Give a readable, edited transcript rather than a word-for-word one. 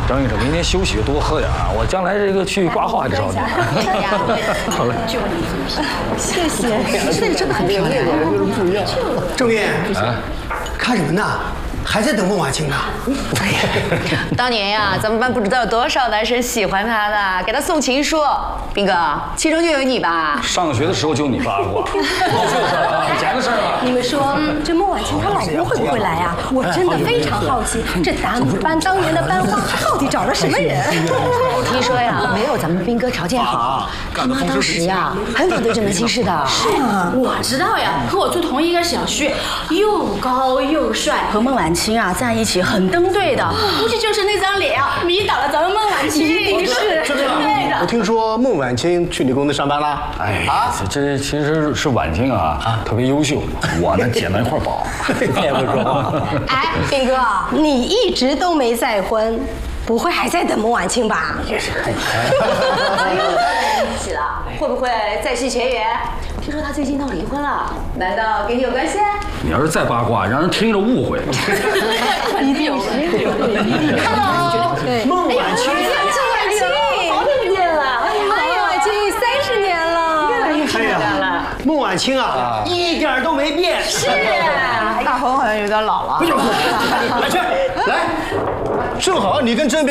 张医生，明天休息多喝点啊，我将来这个去挂号还得找你。好嘞， 谢谢，这个真的很漂亮， 就是不一样。 郑运， 啊， 看什么呢？还在等孟晚清呢？ 当年呀，咱们班不知道有多少男生喜欢他的，给他送情书。斌哥，其中就有你吧？ 上学的时候就你发过，这事儿啊，以前的事儿啊。 你们说这孟晚清她老公会不会来啊？我真的非常好奇，这咱们班当年的班花到底找了什么人？ 听说呀，没有咱们斌哥条件好，他妈当时呀很反对这门亲事的。 是吗？ 我知道呀，和我住同一个小区，又高又帅，和孟晚清啊在一起很登对的。估计就是那张脸啊，迷倒了咱们孟晚清。一定是对的。 我听说孟晚清去你公司上班啦？ 哎，这其实是晚清啊，特别优秀，我呢捡到一块宝。 你也会说话。 哎，斌哥，你一直都没再婚，不会还在等孟晚清吧？ 一起了，会不会再续前缘？听说他最近闹离婚了，难道跟你有关系？ 你要是再八卦，让人听着误会。 一定有， 对， 孟晚清， 好久不见了，孟晚清30年了，越来越漂亮了。 孟晚清啊，一点都没变。 是啊， 大红好像有点老了。 来去，来，正好你跟甄